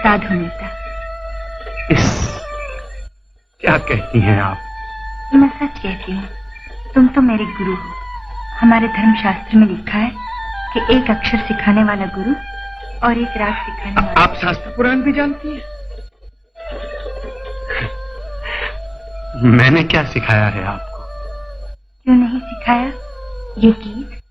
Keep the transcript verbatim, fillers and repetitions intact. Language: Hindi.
साधु मिलता। इस क्या कहती हैं आप? मैं सच कहती हूँ। तुम तो मेरे गुरु हो। हमारे धर्मशास्त्र में लिखा है कि एक अक्षर सिखाने वाला गुरु और एक राग सिखाने वाला। आप शास्त्र पुराण भी जानती हैं? मैंने क्या सिखाया है आपको? क्यों नहीं सिखाया? ये गीत